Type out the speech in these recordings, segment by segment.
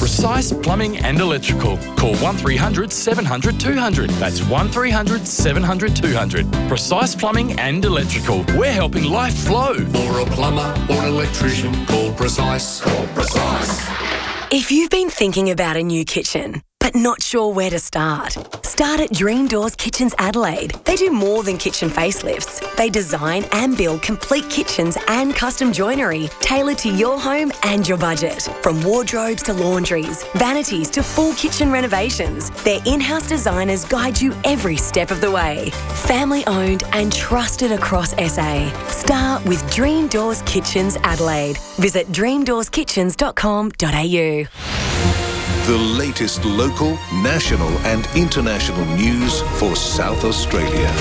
Precise Plumbing and Electrical. Call 1300 700 200. That's 1300 700 200. Precise Plumbing and Electrical. We're helping life flow. For a plumber or an electrician, call Precise. Call Precise. If you've been thinking about a new kitchen, but not sure where to start at Dream Doors Kitchens Adelaide. They do more than kitchen facelifts. They design and build complete kitchens and custom joinery tailored to your home and your budget. From wardrobes to laundries, vanities to full kitchen renovations, their in-house designers guide you every step of the way. Family owned and trusted across SA. Start with Dream Doors Kitchens Adelaide. Visit dreamdoorskitchens.com.au. The latest local, national and international news for South Australia.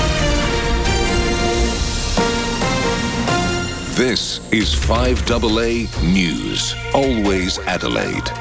This is 5AA News, always Adelaide.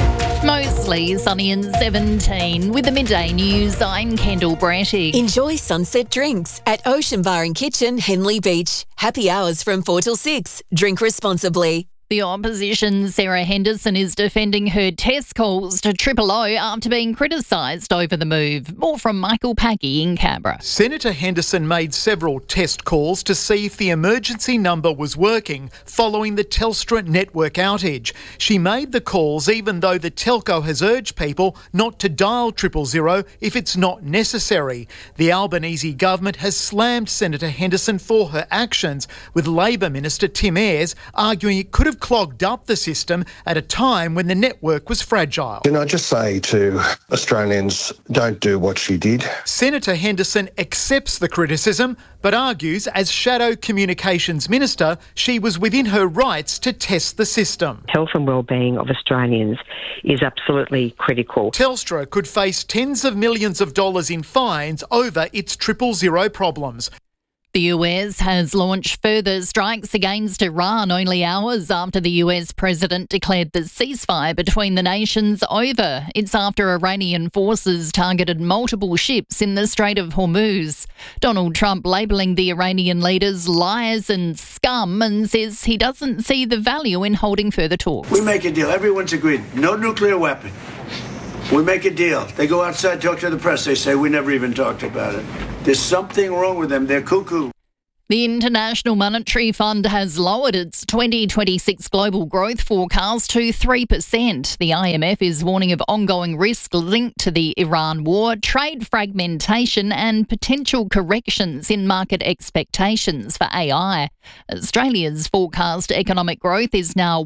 Mostly sunny and 17. With the midday news, I'm Kendall Bratty. Enjoy sunset drinks at Ocean Bar and Kitchen, Henley Beach. Happy hours from 4 till 6. Drink responsibly. The opposition, Sarah Henderson, is defending her test calls to Triple O after being criticised over the move. More from Michael Packey in Canberra. Senator Henderson made several test calls to see if the emergency number was working following the Telstra network outage. She made the calls even though the telco has urged people not to dial 000 if it's not necessary. The Albanese government has slammed Senator Henderson for her actions, with Labor Minister Tim Ayres arguing it could have clogged up the system at a time when the network was fragile. Can I just say to Australians, don't do what she did. Senator Henderson accepts the criticism, but argues as Shadow Communications Minister, she was within her rights to test the system. Health and wellbeing of Australians is absolutely critical. Telstra could face tens of millions of dollars in fines over its 000 problems. The US has launched further strikes against Iran only hours after the US president declared the ceasefire between the nations over. It's after Iranian forces targeted multiple ships in the Strait of Hormuz. Donald Trump labelling the Iranian leaders liars and scum and says he doesn't see the value in holding further talks. We make a deal. Everyone's agreed. No nuclear weapon. We make a deal. They go outside, talk to the press. They say, we never even talked about it. There's something wrong with them. They're cuckoo. The International Monetary Fund has lowered its 2026 global growth forecast to 3%. The IMF is warning of ongoing risk linked to the Iran war, trade fragmentation and potential corrections in market expectations for AI. Australia's forecast economic growth is now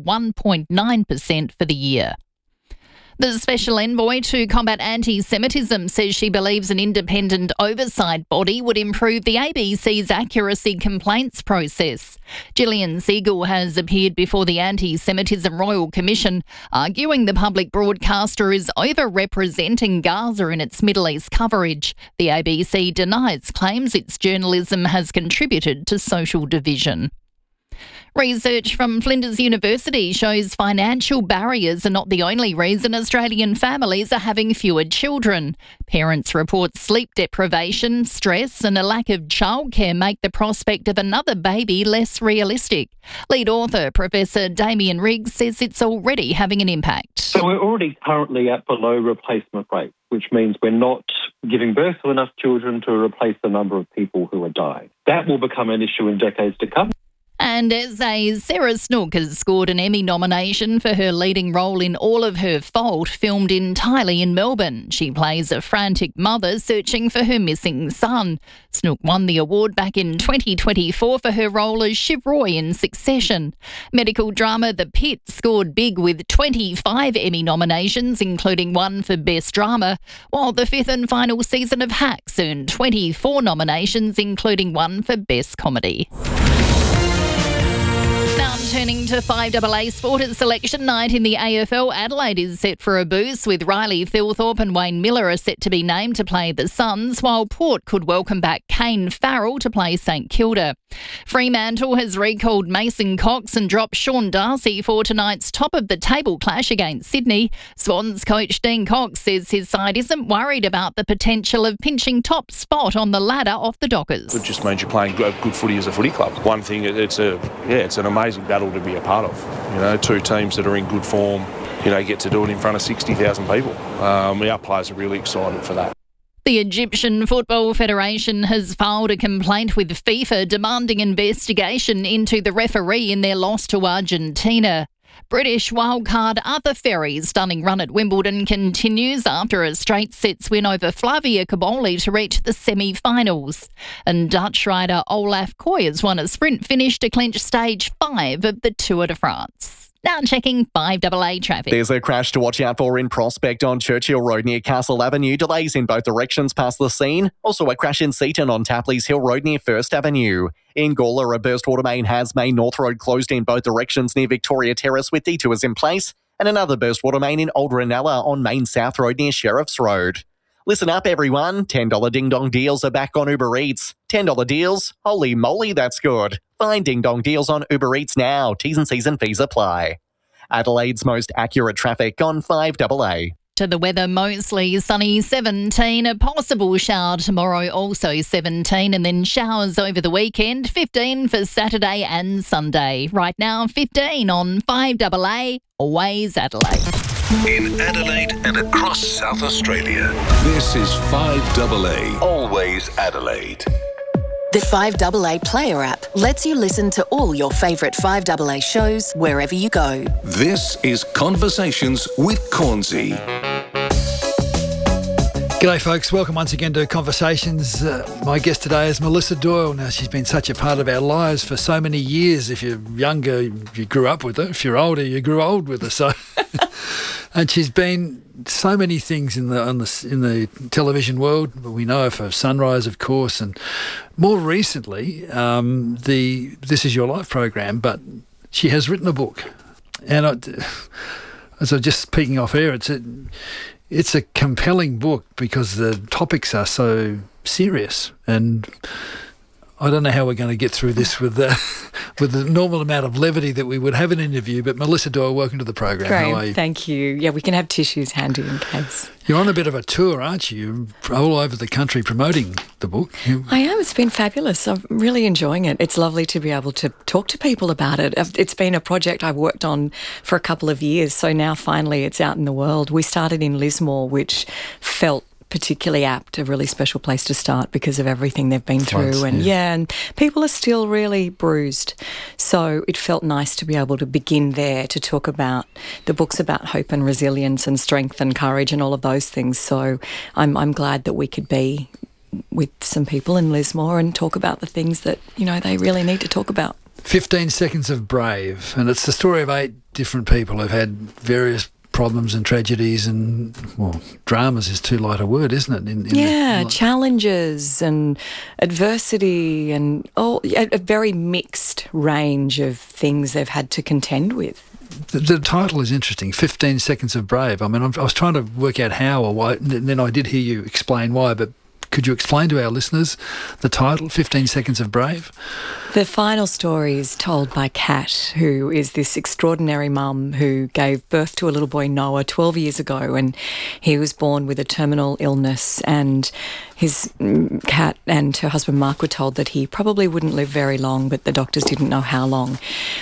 1.9% for the year. The Special Envoy to combat anti-Semitism says she believes an independent oversight body would improve the ABC's accuracy complaints process. Gillian Siegel has appeared before the Anti-Semitism Royal Commission, arguing the public broadcaster is over-representing Gaza in its Middle East coverage. The ABC denies claims its journalism has contributed to social division. Research from Flinders University shows financial barriers are not the only reason Australian families are having fewer children. Parents report sleep deprivation, stress and a lack of childcare make the prospect of another baby less realistic. Lead author Professor Damien Riggs says it's already having an impact. So we're already currently at below replacement rate, which means we're not giving birth to enough children to replace the number of people who are dying. That will become an issue in decades to come. And SA's Sarah Snook has scored an Emmy nomination for her leading role in All of Her Fault, filmed entirely in Melbourne. She plays a frantic mother searching for her missing son. Snook won the award back in 2024 for her role as Shiv Roy in Succession. Medical drama The Pit scored big with 25 Emmy nominations, including one for Best Drama, while the fifth and final season of Hacks earned 24 nominations, including one for Best Comedy. Now turning to 5AA Sport at selection night in the AFL, Adelaide is set for a boost with Riley Thilthorpe and Wayne Miller are set to be named to play the Suns, while Port could welcome back Kane Farrell to play St Kilda. Fremantle has recalled Mason Cox and dropped Sean Darcy for tonight's top-of-the-table clash against Sydney. Swans coach Dean Cox says his side isn't worried about the potential of pinching top spot on the ladder off the Dockers. It just means you're playing good footy as a footy club. One thing, it's an amazing battle to be a part of. You know, two teams that are in good form, get to do it in front of 60,000 people. Our players are really excited for that. The Egyptian Football Federation has filed a complaint with FIFA demanding investigation into the referee in their loss to Argentina. British wildcard Arthur Ferry's stunning run at Wimbledon continues after a straight sets win over Flavia Caboli to reach the semi-finals. And Dutch rider Olaf Koy won a sprint finish to clinch stage 5 of the Tour de France. Now checking 5AA traffic. There's a crash to watch out for in Prospect on Churchill Road near Castle Avenue. Delays in both directions past the scene. Also a crash in Seaton on Tapley's Hill Road near First Avenue. In Gawler, a burst water main has Main North Road closed in both directions near Victoria Terrace with detours in place. And another burst water main in Old Ranella on Main South Road near Sheriff's Road. Listen up, everyone. $10 Ding Dong deals are back on Uber Eats. $10 deals? Holy moly, that's good. Find Ding Dong deals on Uber Eats now. T's and C's and fees apply. Adelaide's most accurate traffic on 5AA. To the weather, mostly sunny, 17. A possible shower tomorrow, also 17. And then showers over the weekend, 15 for Saturday and Sunday. Right now, 15 on 5AA, always Adelaide. In Adelaide and across South Australia, this is 5AA, always Adelaide. The 5AA Player app lets you listen to all your favourite 5AA shows wherever you go. This is Conversations with Cornsey. G'day folks, welcome once again to Conversations. My guest today is Melissa Doyle. Now, she's been such a part of our lives for so many years. If you're younger, you grew up with her. If you're older, you grew old with her. So, and she's been so many things in the television world. We know her for Sunrise, of course, and more recently, the This Is Your Life program. But she has written a book, and as I was just speaking off air, it's a compelling book because the topics are so serious, and I don't know how we're going to get through this with the normal amount of levity that we would have in an interview. But Melissa Doyle, welcome to the program. Great, how are you? Thank you. Yeah, we can have tissues handy in case. You're on a bit of a tour, aren't you? You're all over the country promoting the book. I am. It's been fabulous. I'm really enjoying it. It's lovely to be able to talk to people about it. It's been a project I've worked on for a couple of years, so now finally it's out in the world. We started in Lismore, which felt particularly apt, a really special place to start because of everything they've been through. And and people are still really bruised. So it felt nice to be able to begin there to talk about the book's about hope and resilience and strength and courage and all of those things. So I'm glad that we could be with some people in Lismore and talk about the things that, they really need to talk about. 15 Seconds of Brave, and it's the story of 8 different people who've had various problems and tragedies and, dramas is too light a word, isn't it? Challenges and adversity and a very mixed range of things they've had to contend with. The title is interesting, 15 Seconds of Brave. I mean, I was trying to work out how or why, and then I did hear you explain why, but could you explain to our listeners the title, 15 Seconds of Brave? The final story is told by Kat, who is this extraordinary mum who gave birth to a little boy, Noah, 12 years ago, and he was born with a terminal illness, and his Kat and her husband Mark were told that he probably wouldn't live very long, but the doctors didn't know how long.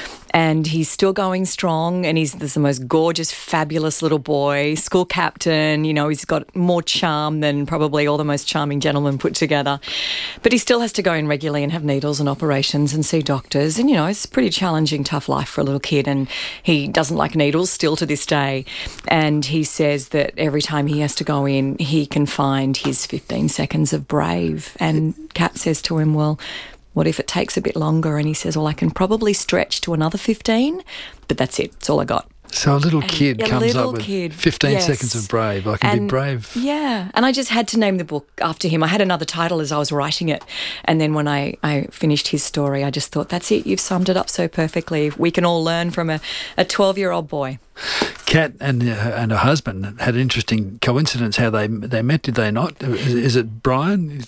And he's still going strong, and he's the most gorgeous, fabulous little boy, school captain. He's got more charm than probably all the most charming gentlemen put together. But he still has to go in regularly and have needles and operations and see doctors. And, it's a pretty challenging, tough life for a little kid. And he doesn't like needles still to this day. And he says that every time he has to go in, he can find his 15 seconds of brave. And Kat says to him, well, what if it takes a bit longer? And he says, well, I can probably stretch to another 15, but that's it. That's all I got. So a little kid comes up with 15 seconds of brave. I can be brave. Yeah. And I just had to name the book after him. I had another title as I was writing it. And then when I finished his story, I just thought, that's it. You've summed it up so perfectly. We can all learn from a 12-year-old boy. Kat and her husband had an interesting coincidence how they met, did they not? Is it Brian?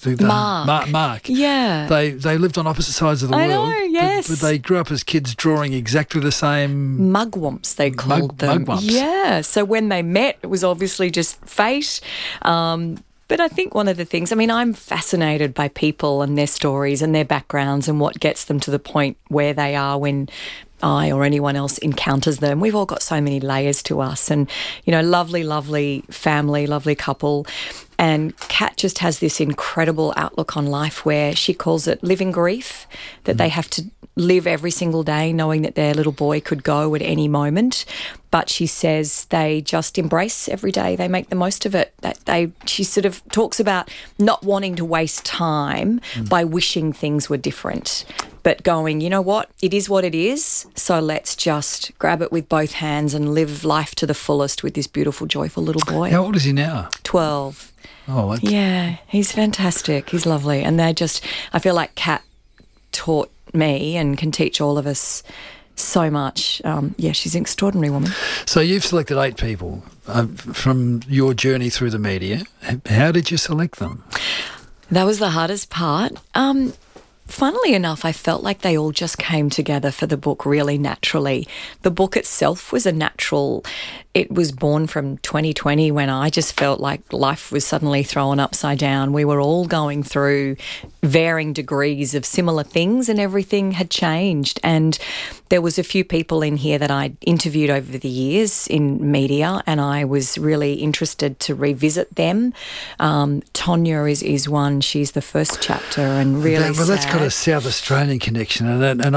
Mark. Yeah. They lived on opposite sides of the world. I know, yes. But they grew up as kids drawing exactly the same... Mugwumps, they called them. Mugwumps. Yeah. So when they met, it was obviously just fate. But I think one of the things, I'm fascinated by people and their stories and their backgrounds and what gets them to the point where they are when I or anyone else encounters them. We've all got so many layers to us, and, you know, lovely, lovely family, lovely couple. And Kat just has this incredible outlook on life where she calls it living grief, that they have to live every single day knowing that their little boy could go at any moment. But she says they just embrace every day. They make the most of it. She sort of talks about not wanting to waste time by wishing things were different, but going, you know what, it is what it is, so let's just grab it with both hands and live life to the fullest with this beautiful, joyful little boy. How old is he now? 12. Oh, yeah, he's fantastic. He's lovely. And I feel like Kat taught me and can teach all of us so much. She's an extraordinary woman. So you've selected 8 people from your journey through the media. How did you select them? That was the hardest part. Funnily enough, I felt like they all just came together for the book really naturally. The book itself was a natural. It was born from 2020 when I just felt like life was suddenly thrown upside down. We were all going through varying degrees of similar things and everything had changed. And there was a few people in here that I interviewed over the years in media, and I was really interested to revisit them. Tonya is one. She's the first chapter, and really well, that's got a South Australian connection, and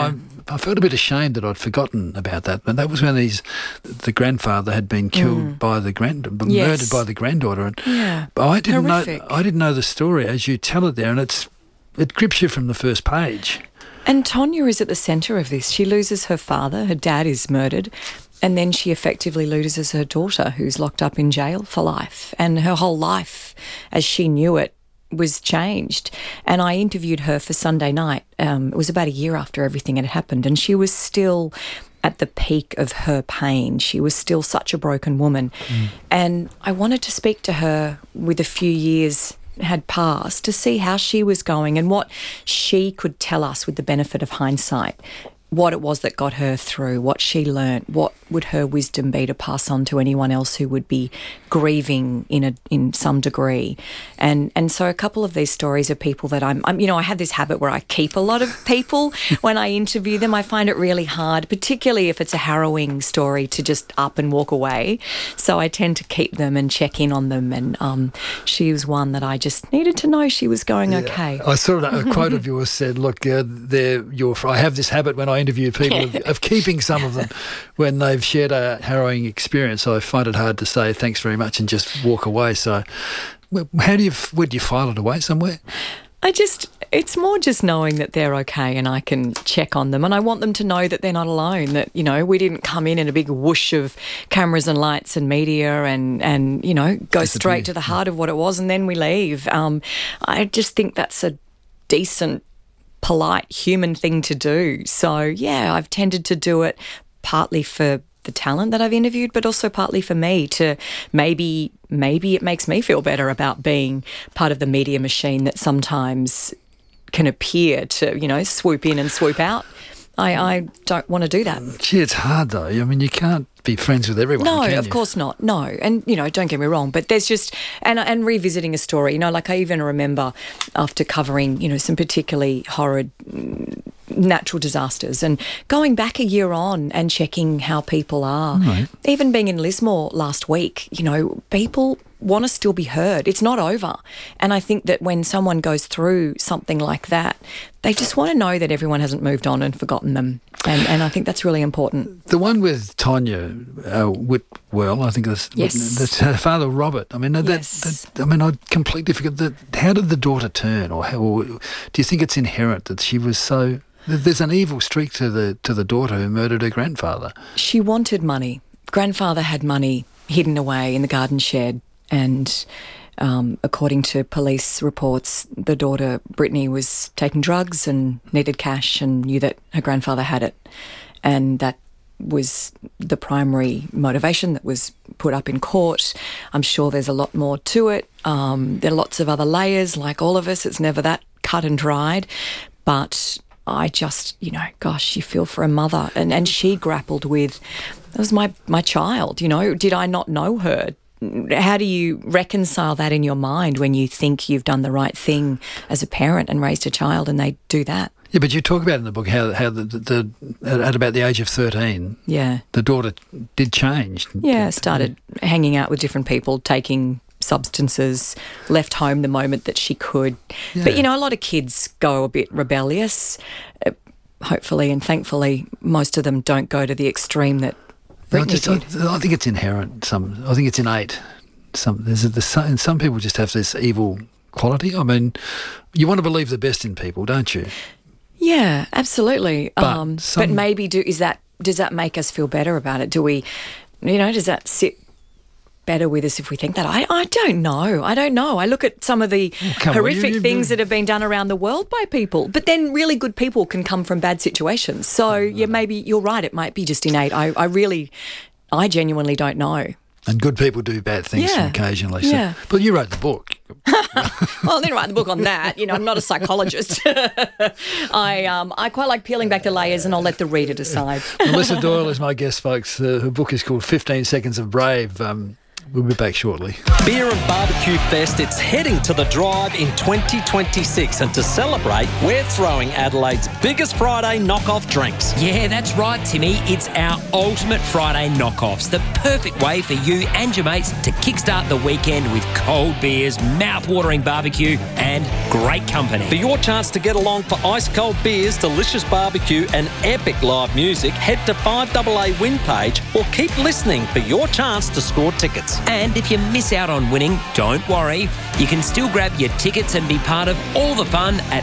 I felt a bit ashamed that I'd forgotten about that. But that was when the grandfather had been killed by the murdered by the granddaughter. And but I didn't know the story as you tell it there, and it grips you from the first page. And Tonya is at the centre of this. She loses her father. Her dad is murdered. And then she effectively loses her daughter, who's locked up in jail for life. And her whole life, as she knew it, was changed. And I interviewed her for Sunday Night. It was about a year after everything had happened, and she was still at the peak of her pain. She was still such a broken woman. And I wanted to speak to her with a few years had passed to see how she was going and what she could tell us with the benefit of hindsight, what it was that got her through, what she learnt, what would her wisdom be to pass on to anyone else who would be grieving in some degree. And so a couple of these stories are people that I'm I have this habit where I keep a lot of people when I interview them. I find it really hard, particularly if it's a harrowing story, to just up and walk away. So I tend to keep them and check in on them. And she was one that I just needed to know she was going okay. I saw a quote of yours said, look, I have this habit when I interview people of keeping some of them when they've shared a harrowing experience. I find it hard to say thanks very much and just walk away. So would you file it away somewhere? It's more just knowing that they're okay and I can check on them, and I want them to know that they're not alone, that, we didn't come in a big whoosh of cameras and lights and media and go straight to the heart of what it was and then we leave. I just think that's a decent, polite human thing to do. So, yeah, I've tended to do it partly for the talent that I've interviewed, but also partly for me to maybe it makes me feel better about being part of the media machine that sometimes can appear to, swoop in and swoop out. I don't want to do that. Gee, it's hard though. I mean, you can't be friends with everyone. No, of course not. No. And, don't get me wrong, but there's just, and revisiting a story, like I even remember after covering, some particularly horrid natural disasters and going back a year on and checking how people are. Right. Even being in Lismore last week, people want to still be heard. It's not over. And I think that when someone goes through something like that, they just want to know that everyone hasn't moved on and forgotten them. And I think that's really important. The one with Tonya Whitwell, I think that's her father, Robert. I mean, I completely forget that. How did the daughter turn, or do you think it's inherent that she was so? There's an evil streak to the daughter who murdered her grandfather. She wanted money. Grandfather had money hidden away in the garden shed, and according to police reports, the daughter, Brittany, was taking drugs and needed cash and knew that her grandfather had it. And that was the primary motivation that was put up in court. I'm sure there's a lot more to it. There are lots of other layers, like all of us. It's never that cut and dried. But I just, you feel for a mother. And she grappled with, that was my child, did I not know her? How do you reconcile that in your mind when you think you've done the right thing as a parent and raised a child and they do that? Yeah, but you talk about in the book how the at about the age of 13, the daughter did change. Yeah, started hanging out with different people, taking substances, left home the moment that she could. Yeah. But, a lot of kids go a bit rebellious. Hopefully and thankfully, most of them don't go to the extreme that Brittany did. I think it's inherent. I think it's innate. Some people just have this evil quality. I mean, you want to believe the best in people, don't you? Yeah, absolutely. But maybe does that make us feel better about it? Do we, does that sit better with us if we think that? I don't know. I look at some of the horrific things that have been done around the world by people, but then really good people can come from bad situations. So, maybe you're right. It might be just innate. I genuinely don't know. And good people do bad things occasionally. So. Yeah. But you wrote the book. Well, I didn't write the book on that. I'm not a psychologist. I quite like peeling back the layers, and I'll let the reader decide. Melissa Doyle is my guest, folks. Her book is called 15 Seconds of Brave. We'll be back shortly. Beer and Barbecue Fest, it's heading to the Drive in 2026. And to celebrate, we're throwing Adelaide's biggest Friday knockoff drinks. Yeah, that's right, Timmy. It's our ultimate Friday knockoffs. The perfect way for you and your mates to kickstart the weekend with cold beers, mouth-watering barbecue and great company. For your chance to get along for ice-cold beers, delicious barbecue and epic live music, head to 5AA Win page or keep listening for your chance to score tickets. And if you miss out on winning, don't worry. You can still grab your tickets and be part of all the fun at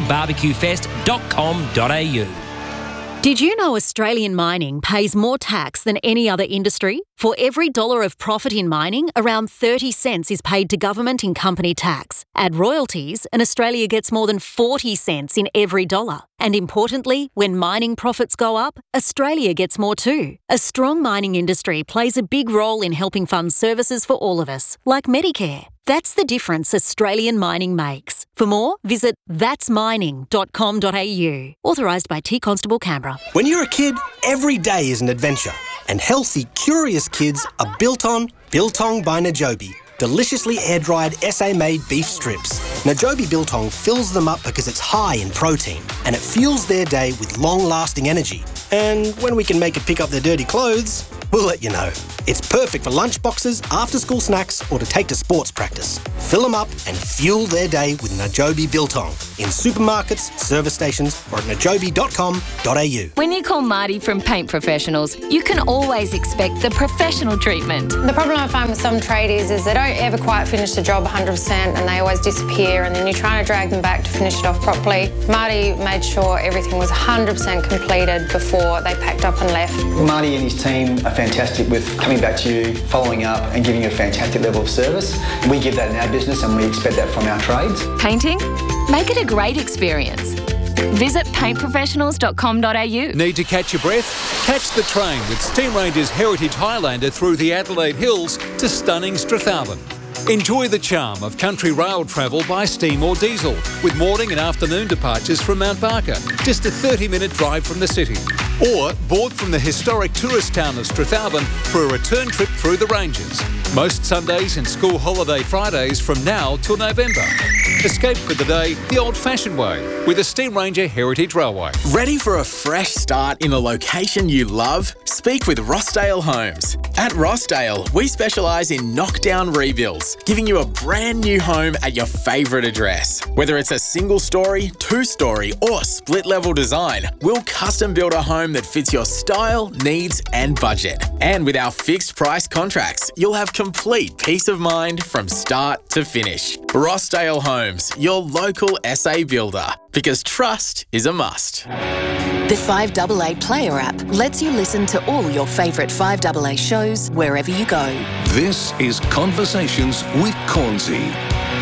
beerbarbecuefest.com.au. Did you know Australian mining pays more tax than any other industry? For every $1 of profit in mining, around 30 cents is paid to government in company tax. Add royalties, and Australia gets more than 40 cents in every $1. And importantly, when mining profits go up, Australia gets more too. A strong mining industry plays a big role in helping fund services for all of us, like Medicare. That's the difference Australian mining makes. For more, visit thatsmining.com.au. Authorised by T Constable Canberra. When you're a kid, every day is an adventure. And healthy, curious kids are built on Biltong by Najobi. Deliciously air-dried SA-made beef strips. Najobi Biltong fills them up because it's high in protein and it fuels their day with long-lasting energy. And when we can make it pick up their dirty clothes, we'll let you know. It's perfect for lunchboxes, after-school snacks, or to take to sports practice. Fill them up and fuel their day with Najobi Biltong in supermarkets, service stations, or at najobi.com.au. When you call Marty from Paint Professionals, you can always expect the professional treatment. The problem I find with some tradies is they don't ever quite finish the job 100% and they always disappear, and then you're trying to drag them back to finish it off properly. Marty made sure everything was 100% completed before they packed up and left. Marty and his team are fantastic with coming back to you, following up and giving you a fantastic level of service. We give that in our business and we expect that from our trades. Painting? Make it a great experience. Visit paintprofessionals.com.au. Need to catch your breath? Catch the train with Steam Ranger's Heritage Highlander through the Adelaide Hills to stunning Strathalbyn. Enjoy the charm of country rail travel by steam or diesel, with morning and afternoon departures from Mount Barker, just a 30-minute drive from the city. Or board from the historic tourist town of Strathalbyn for a return trip through the Ranges. Most Sundays and school holiday Fridays from now till November. Escape for the day the old-fashioned way with the Steam Ranger Heritage Railway. Ready for a fresh start in a location you love? Speak with Rossdale Homes. At Rossdale, we specialise in knockdown rebuilds, giving you a brand new home at your favourite address. Whether it's a single story, 2-story or split level design, we'll custom build a home that fits your style, needs and budget. And with our fixed price contracts, you'll have complete peace of mind from start to finish. Rossdale Homes, your local SA builder, because trust is a must. The 5AA Player app lets you listen to all your favourite 5AA shows wherever you go. This is Conversations with Cornsey.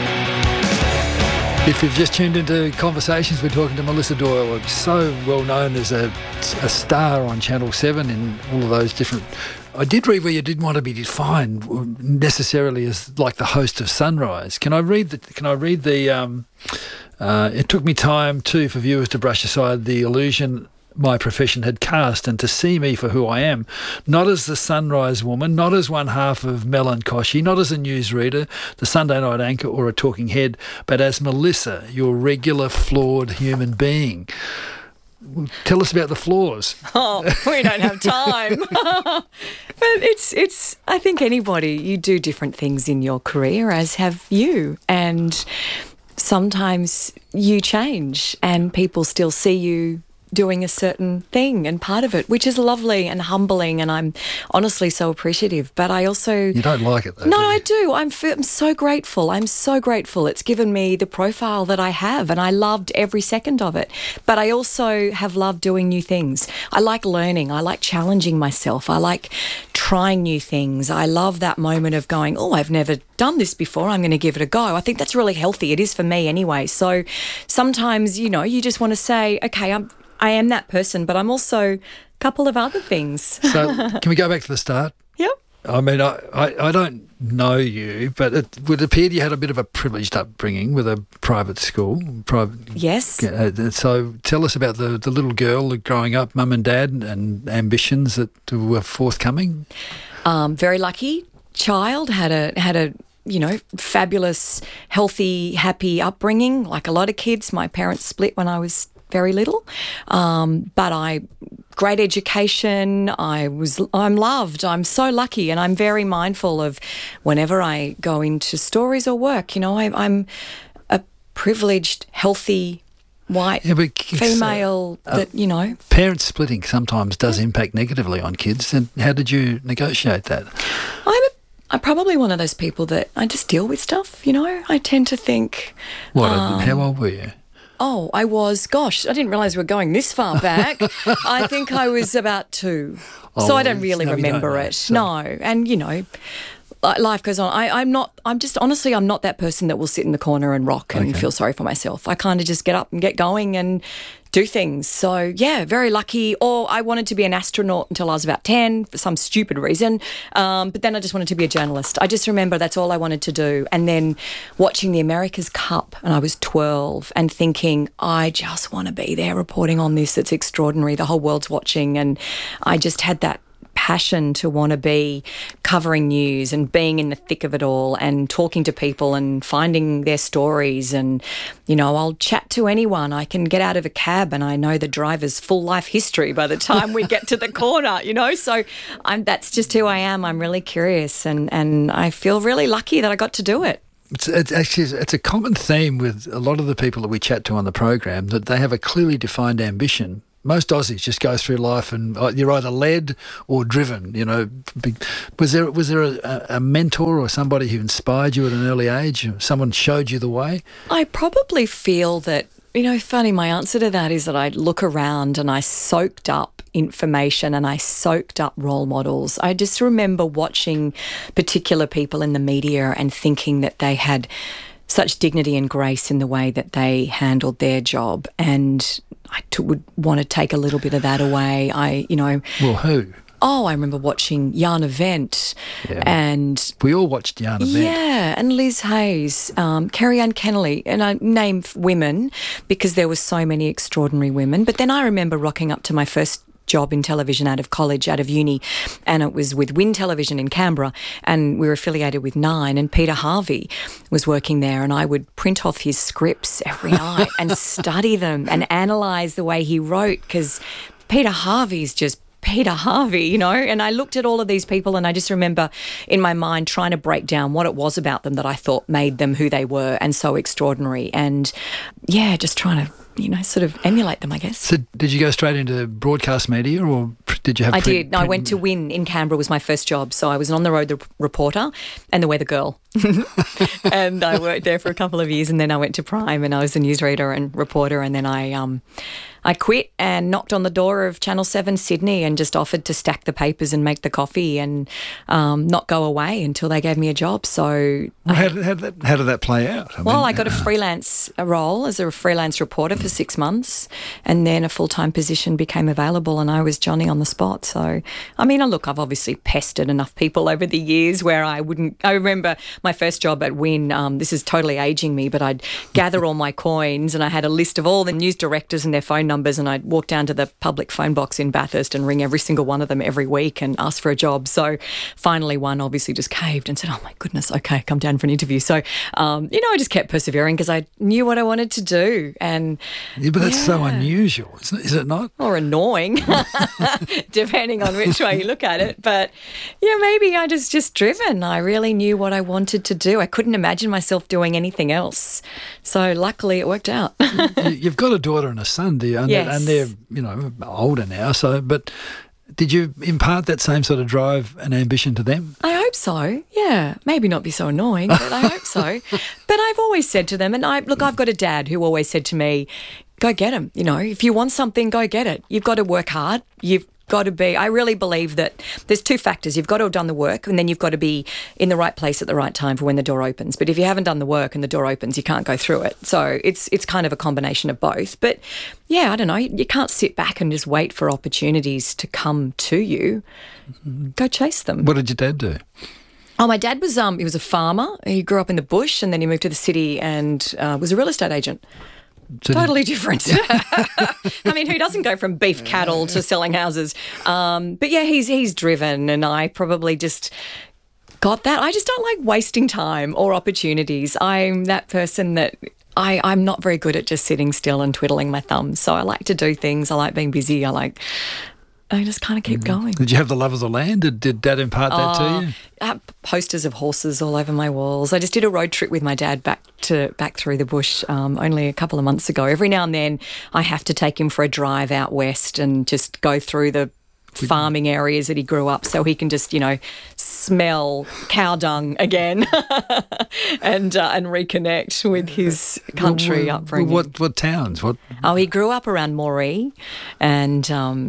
If you've just tuned into Conversations, we're talking to Melissa Doyle, so well known as a star on Channel 7 in all of those different... I did read where you didn't want to be defined necessarily as like the host of Sunrise. Can I read the it took me time too for viewers to brush aside the illusion my profession had cast, and to see me for who I am, not as the Sunrise Woman, not as one half of Mel and Koshy, not as a newsreader, the Sunday night anchor or a talking head, but as Melissa, your regular flawed human being. Tell us about the flaws. Oh, we don't have time. But it's. I think anybody, you do different things in your career, as have you, and sometimes you change and people still see you doing a certain thing and part of it, which is lovely and humbling, and I'm honestly so appreciative. But I also... You don't like it, though, No, do you? I do. I'm so grateful. I'm so grateful. It's given me the profile that I have, and I loved every second of it. But I also have loved doing new things. I like learning. I like challenging myself. I like trying new things. I love that moment of going, oh, I've never done this before. I'm going to give it a go. I think that's really healthy. It is for me anyway. So sometimes, you know, you just want to say, okay, I am that person, but I'm also a couple of other things. So can we go back to the start? Yep. I mean, I don't know you, but it would appear you had a bit of a privileged upbringing with a private school. Yes. So tell us about the little girl growing up, mum and dad, and ambitions that were forthcoming. Very lucky child, had a you know, fabulous, healthy, happy upbringing. Like a lot of kids, my parents split when I was very little, but great education. I'm loved. I'm so lucky, and I'm very mindful of whenever I go into stories or work. You know, I'm a privileged, healthy, white female that, you know. Parents splitting sometimes does impact negatively on kids. And how did you negotiate that? I'm probably one of those people that I just deal with stuff. You know, I tend to think. How old were you? Oh, I didn't realise we were going this far back. I think I was about 2. So I don't really remember it. So. No. And, you know, life goes on. I'm not that person that will sit in the corner and rock and feel sorry for myself. I kind of just get up and get going and do things. So, yeah, very lucky. Or I wanted to be an astronaut until I was about 10 for some stupid reason. But then I just wanted to be a journalist. I just remember that's all I wanted to do. And then watching the America's Cup, and I was 12, and thinking, I just want to be there reporting on this. It's extraordinary. The whole world's watching. And I just had that passion to want to be covering news and being in the thick of it all and talking to people and finding their stories. And, you know, I'll chat to anyone. I can get out of a cab and I know the driver's full life history by the time we get to the corner, you know. So that's just who I am. I'm really curious, and I feel really lucky that I got to do it. It's a common theme with a lot of the people that we chat to on the program, that they have a clearly defined ambition. Most Aussies just go through life and you're either led or driven, you know. Was there a mentor or somebody who inspired you at an early age? Someone showed you the way? I probably feel that, you know, funny, my answer to that is that I look around and I soaked up information and I soaked up role models. I just remember watching particular people in the media and thinking that they had such dignity and grace in the way that they handled their job, and I would want to take a little bit of that away. Well, who? Oh, I remember watching Jana Wendt, and we all watched Jana Wendt. Yeah, and Liz Hayes, Kerry-Ann Kennelly, and I name women because there were so many extraordinary women. But then I remember rocking up to my first job in television out of college, out of uni, and it was with Win Television in Canberra, and we were affiliated with Nine, and Peter Harvey was working there, and I would print off his scripts every night and study them and analyse the way he wrote, because Peter Harvey's just Peter Harvey, you know. And I looked at all of these people and I just remember in my mind trying to break down what it was about them that I thought made them who they were and so extraordinary, and yeah, just trying to, you know, sort of emulate them, I guess. So did you go straight into broadcast media, or did you have I did. No, I went to Win in Canberra, was my first job. So I was an on-the-road reporter and the weather girl. And I worked there for a couple of years, and then I went to Prime and I was a newsreader and reporter, and then I quit and knocked on the door of Channel 7 Sydney and just offered to stack the papers and make the coffee and not go away until they gave me a job. So how did that play out? I got a freelance role as a freelance reporter for 6 months, and then a full-time position became available and I was Johnny on the spot. So, I mean, look, I've obviously pestered enough people over the years where I remember my first job at Win, this is totally aging me, but I'd gather all my coins and I had a list of all the news directors and their phone numbers, and I'd walk down to the public phone box in Bathurst and ring every single one of them every week and ask for a job. So finally one obviously just caved and said, oh my goodness, okay, come down for an interview. So, I just kept persevering because I knew what I wanted to do. And but that's so unusual, is it not? Or annoying, depending on which way you look at it. But maybe I was just driven. I really knew what I wanted to do. I couldn't imagine myself doing anything else. So luckily it worked out. You've got a daughter and a son, do you? Yes. And they're, older now. So, but did you impart that same sort of drive and ambition to them? I hope so, yeah. Maybe not be so annoying, but I hope so. But I've always said to them, and I've got a dad who always said to me, go get them. If you want something, go get it. You've got to work hard. You've got to be, I really believe that there's two factors. You've got to have done the work, and then you've got to be in the right place at the right time for when the door opens. But if you haven't done the work and the door opens, you can't go through it. So it's kind of a combination of both. But yeah, I don't know. You can't sit back and just wait for opportunities to come to you. Go chase them. What did your dad do? Oh, my dad was he was a farmer. He grew up in the bush, and then he moved to the city and was a real estate agent. So totally different. I mean, who doesn't go from beef cattle to selling houses? But yeah, he's driven, and I probably just got that. I just don't like wasting time or opportunities. I'm that person that I'm not very good at just sitting still and twiddling my thumbs. So I like to do things. I like being busy. I just kind of keep going. Did you have the love of the land? Did Dad impart that to you? I have posters of horses all over my walls. I just did a road trip with my dad back through the bush only a couple of months ago. Every now and then I have to take him for a drive out west and just go through the farming areas that he grew up so he can just, smell cow dung again and reconnect with his country upbringing. What towns? Oh, he grew up around Moree and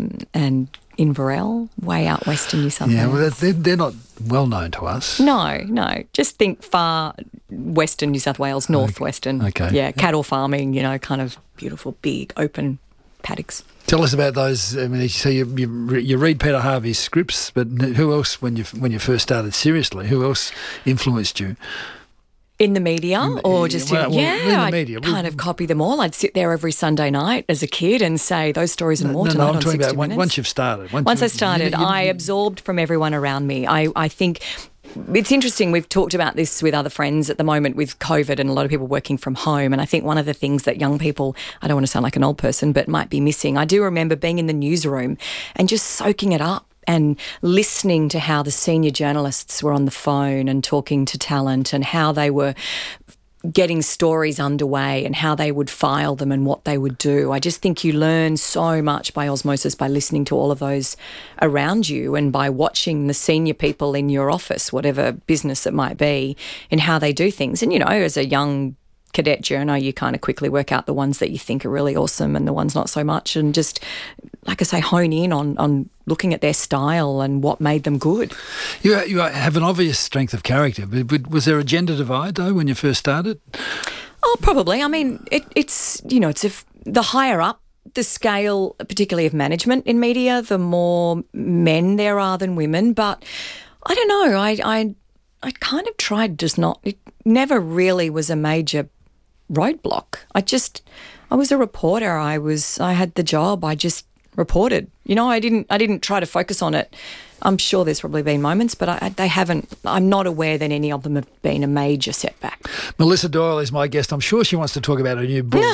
Inverell, way out west in New South Wales. Yeah, well, they're not well known to us. No. Just think far western New South Wales, northwestern. Okay. Yeah, cattle farming, kind of beautiful, big, open paddocks. Tell us about those. I mean, so you read Peter Harvey's scripts, but who else, when you first started seriously, who else influenced you? In the media or just in the media. I'd kind of copy them all. I'd sit there every Sunday night as a kid and say those stories and more tonight on 60 Minutes. Once you've started. Once I started, I absorbed from everyone around me. I think it's interesting. We've talked about this with other friends at the moment with COVID and a lot of people working from home. And I think one of the things that young people, I don't want to sound like an old person, but might be missing. I do remember being in the newsroom and just soaking it up and listening to how the senior journalists were on the phone and talking to talent and how they were getting stories underway and how they would file them and what they would do. I just think you learn so much by osmosis by listening to all of those around you and by watching the senior people in your office, whatever business it might be, and how they do things. And, as a young cadet journo, you kind of quickly work out the ones that you think are really awesome and the ones not so much, and just, like I say, hone in on looking at their style and what made them good. You have an obvious strength of character, but was there a gender divide, though, when you first started? Oh, probably. I mean, it's the higher up the scale, particularly of management in media, the more men there are than women. But I don't know. I kind of tried just not. It never really was a major roadblock. I was a reporter. I had the job. I just reported. I didn't try to focus on it. I'm sure there's probably been moments, but they haven't. I'm not aware that any of them have been a major setback. Melissa Doyle is my guest. I'm sure she wants to talk about her new book.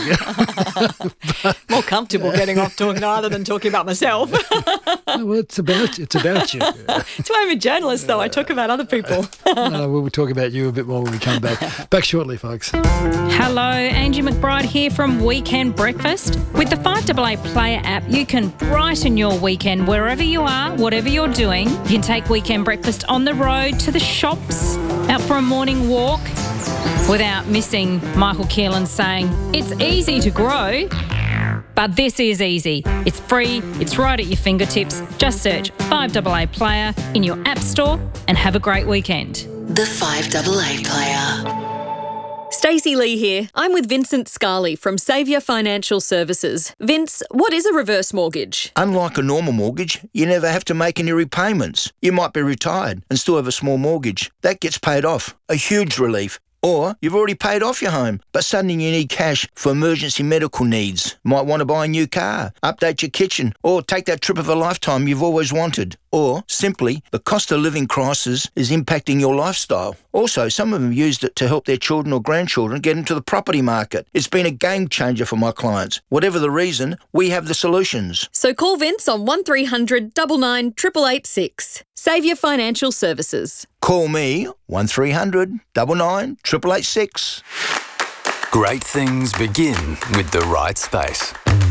More comfortable getting off talking rather than talking about myself. Well, it's about you. That's why I'm a journalist, though. I talk about other people. We'll talk about you a bit more when we come back. Back shortly, folks. Hello, Angie McBride here from Weekend Breakfast. With the 5AA Player app, you can brighten your weekend wherever you are, whatever you're doing. You can take Weekend Breakfast on the road, to the shops, out for a morning walk, without missing Michael Keelan saying, it's easy to grow, but this is easy. It's free, it's right at your fingertips. Just search 5AA Player in your app store and have a great weekend. The 5AA Player. Stacey Lee here. I'm with Vincent Scarley from Saviour Financial Services. Vince, what is a reverse mortgage? Unlike a normal mortgage, you never have to make any repayments. You might be retired and still have a small mortgage. That gets paid off. A huge relief. Or you've already paid off your home, but suddenly you need cash for emergency medical needs. Might want to buy a new car, update your kitchen, or take that trip of a lifetime you've always wanted. Or simply, the cost of living crisis is impacting your lifestyle. Also, some of them used it to help their children or grandchildren get into the property market. It's been a game changer for my clients. Whatever the reason, we have the solutions. So call Vince on 1300 99 888 Saviour Financial Services. Call me 1300 99 888. Great things begin with the right space.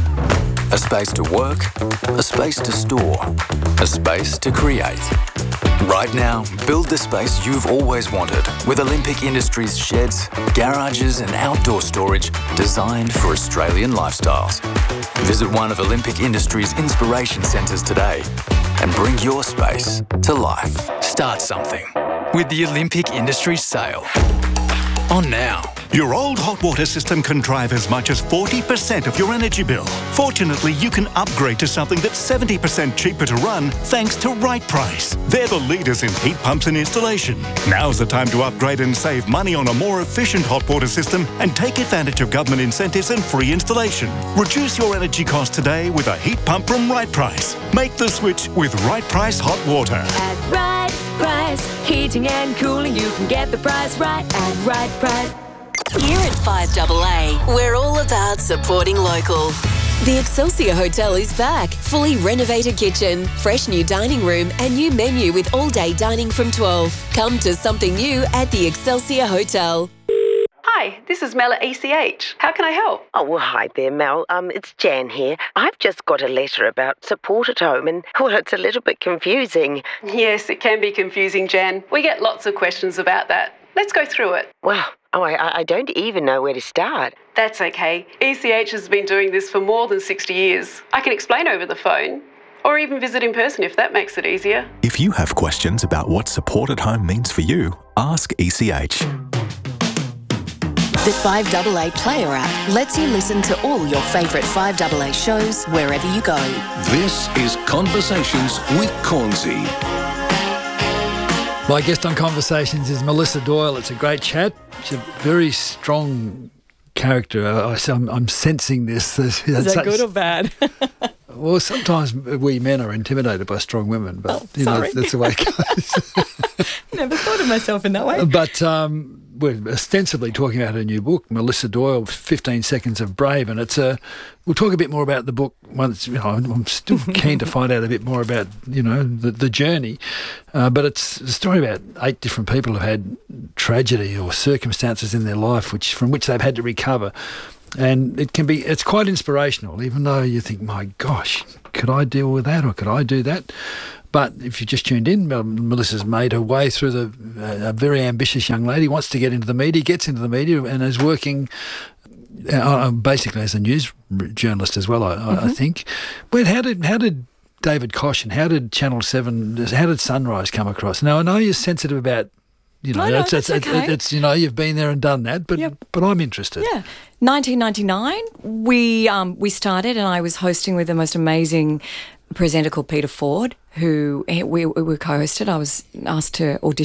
A space to work, a space to store, a space to create. Right now, build the space you've always wanted with Olympic Industries sheds, garages and outdoor storage designed for Australian lifestyles. Visit one of Olympic Industries' inspiration centres today and bring your space to life. Start something with the Olympic Industries sale. On now. Your old hot water system can drive as much as 40% of your energy bill. Fortunately, you can upgrade to something that's 70% cheaper to run thanks to Right Price. They're the leaders in heat pumps and installation. Now's the time to upgrade and save money on a more efficient hot water system and take advantage of government incentives and free installation. Reduce your energy costs today with a heat pump from Right Price. Make the switch with Right Price Hot Water. At Right Price, heating and cooling, you can get the price right at Right Price. Here at 5AA, we're all about supporting local. The Excelsior Hotel is back. Fully renovated kitchen, fresh new dining room and new menu with all-day dining from 12. Come to something new at the Excelsior Hotel. Hi, this is Mel at ECH. How can I help? Oh, well, hi there, Mel. It's Jan here. I've just got a letter about support at home and, well, it's a little bit confusing. Yes, it can be confusing, Jan. We get lots of questions about that. Let's go through it. Well, I don't even know where to start. That's okay. ECH has been doing this for more than 60 years. I can explain over the phone, or even visit in person if that makes it easier. If you have questions about what support at home means for you, ask ECH. The 5AA Player app lets you listen to all your favourite 5AA shows wherever you go. This is Conversations with Cornsey. My guest on Conversations is Melissa Doyle. It's a great chat. She's a very strong character. I'm sensing this. Is that good or bad? Well, sometimes we men are intimidated by strong women, but that's the way it goes. Never thought of myself in that way. But we're ostensibly talking about her new book, Melissa Doyle, 15 Seconds of Brave, and we'll talk a bit more about the book once. I'm still keen to find out a bit more about the journey, but it's a story about 8 different people who've had tragedy or circumstances in their life from which they've had to recover. And it's quite inspirational, even though you think, my gosh, could I deal with that or could I do that? But if you just tuned in, Melissa's made her way through a very ambitious young lady, wants to get into the media, gets into the media and is working basically as a news journalist as well, I think. But how did David Koch and how did Channel 7, how did Sunrise come across? Now, I know you're sensitive about that's okay. It's you've been there and done that, but I'm interested. Yeah, 1999 we started, and I was hosting with the most amazing presenter called Peter Ford, who we co-hosted. I was asked to audition